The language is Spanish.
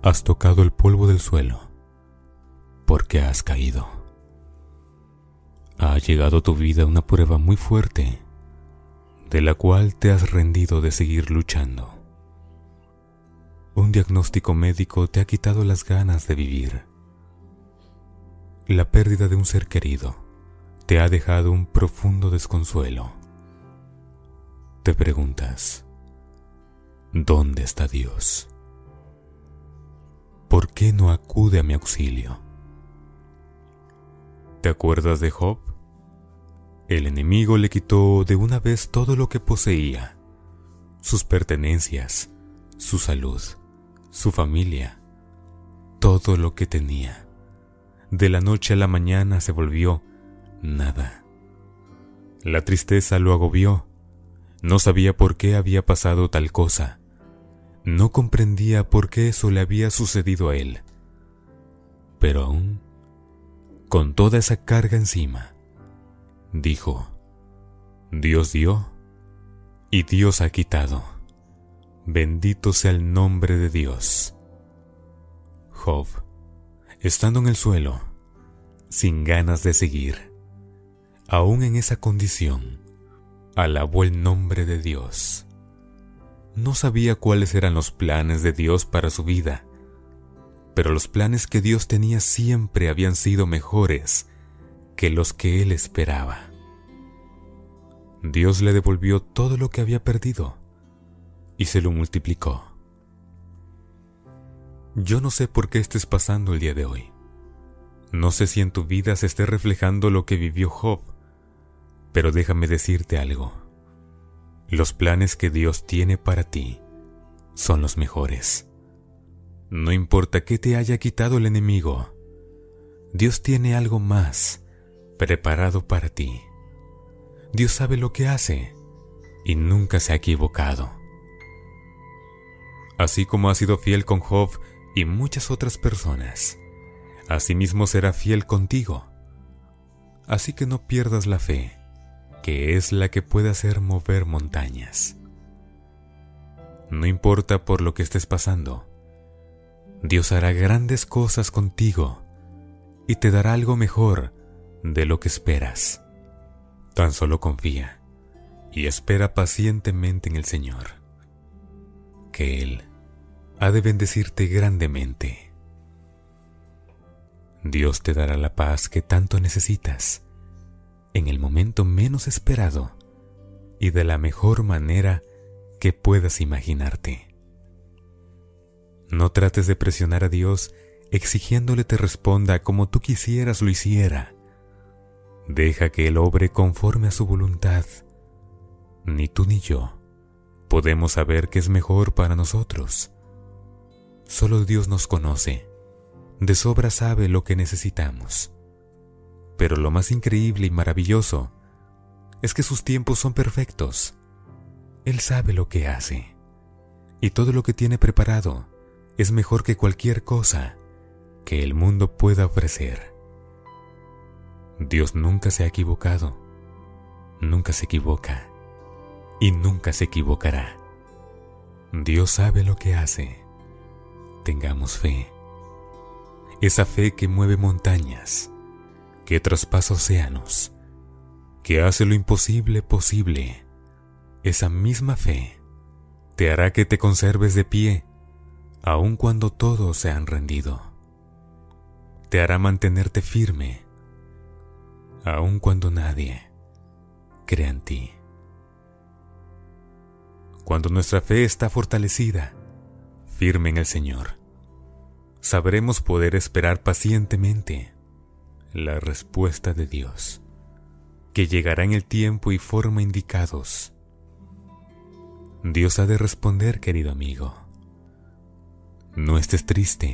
Has tocado el polvo del suelo porque has caído. Ha llegado a tu vida una prueba muy fuerte, de la cual te has rendido de seguir luchando. Un diagnóstico médico te ha quitado las ganas de vivir. La pérdida de un ser querido te ha dejado un profundo desconsuelo. Te preguntas, ¿dónde está Dios? ¿Por qué no acude a mi auxilio? ¿Te acuerdas de Job? El enemigo le quitó de una vez todo lo que poseía, sus pertenencias, su salud, su familia, todo lo que tenía. De la noche a la mañana se volvió nada. La tristeza lo agobió. No sabía por qué había pasado tal cosa. No comprendía por qué eso le había sucedido a él. Pero aún, con toda esa carga encima, dijo, Dios dio y Dios ha quitado. Bendito sea el nombre de Dios. Job, estando en el suelo, sin ganas de seguir, aún en esa condición, alabó el nombre de Dios. No sabía cuáles eran los planes de Dios para su vida, pero los planes que Dios tenía siempre habían sido mejores que los que él esperaba. Dios le devolvió todo lo que había perdido y se lo multiplicó. Yo no sé por qué estés pasando el día de hoy. No sé si en tu vida se esté reflejando lo que vivió Job, pero déjame decirte algo. Los planes que Dios tiene para ti son los mejores. No importa qué te haya quitado el enemigo, Dios tiene algo más preparado para ti. Dios sabe lo que hace y nunca se ha equivocado. Así como ha sido fiel con Job y muchas otras personas, asimismo será fiel contigo. Así que no pierdas la fe, que es la que puede hacer mover montañas. No importa por lo que estés pasando, Dios hará grandes cosas contigo y te dará algo mejor de lo que esperas. Tan solo confía y espera pacientemente en el Señor, que Él ha de bendecirte grandemente. Dios te dará la paz que tanto necesitas, en el momento menos esperado y de la mejor manera que puedas imaginarte. No trates de presionar a Dios exigiéndole te responda como tú quisieras lo hiciera. Deja que Él obre conforme a su voluntad. Ni tú ni yo podemos saber qué es mejor para nosotros. Solo Dios nos conoce. De sobra sabe lo que necesitamos. Pero lo más increíble y maravilloso es que sus tiempos son perfectos. Él sabe lo que hace. Y todo lo que tiene preparado es mejor que cualquier cosa que el mundo pueda ofrecer. Dios nunca se ha equivocado, nunca se equivoca y nunca se equivocará. Dios sabe lo que hace. Tengamos fe. Esa fe que mueve montañas, que traspasa océanos, que hace lo imposible posible. Esa misma fe te hará que te conserves de pie, aun cuando todos se han rendido. Te hará mantenerte firme, aun cuando nadie crea en ti. Cuando nuestra fe está fortalecida, firme en el Señor, sabremos poder esperar pacientemente la respuesta de Dios, que llegará en el tiempo y forma indicados. Dios ha de responder, querido amigo. No estés triste.